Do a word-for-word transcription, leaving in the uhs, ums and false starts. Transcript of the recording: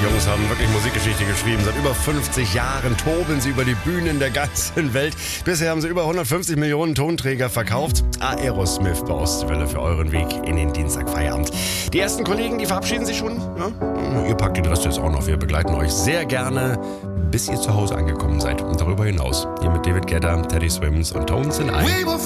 Jungs haben wirklich Musikgeschichte geschrieben. Seit über fünfzig Jahren toben sie über die Bühnen der ganzen Welt. Bisher haben sie über hundertfünfzig Millionen Tonträger verkauft. Aerosmith bei Ostwelle für euren Weg in den Dienstagfeierabend. Die ersten Kollegen, die verabschieden sich schon. Ja? Ihr packt den Rest jetzt auch noch. Wir begleiten euch sehr gerne, bis ihr zu Hause angekommen seid. Und darüber hinaus. Hier mit David Guetta, Teddy Swims und Tones in einem.